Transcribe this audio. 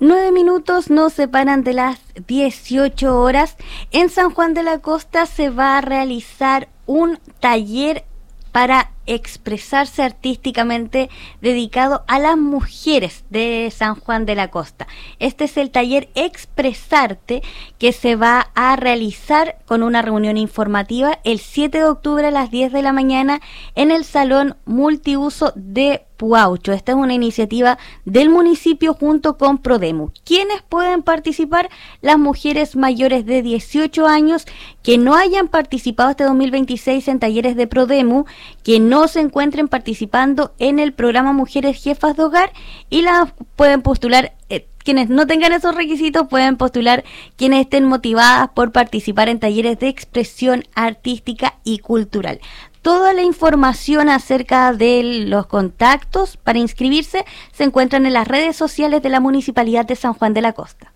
9 minutos nos separan de las 18 horas. En San Juan de la Costa se va a realizar un taller para expresarse artísticamente dedicado a las mujeres de San Juan de la Costa. Este es el taller Expresarte, que se va a realizar con una reunión informativa el 7 de octubre a las 10 de la mañana en el Salón Multiuso de Puaucho. Esta es una iniciativa del municipio junto con Prodemu. ¿Quiénes pueden participar? Las mujeres mayores de 18 años que no hayan participado este 2026 en talleres de Prodemu, que no se encuentren participando en el programa Mujeres Jefas de Hogar, y las pueden postular quienes no tengan esos requisitos, pueden postular quienes estén motivadas por participar en talleres de expresión artística y cultural. Toda la información acerca de los contactos para inscribirse se encuentran en las redes sociales de la Municipalidad de San Juan de la Costa.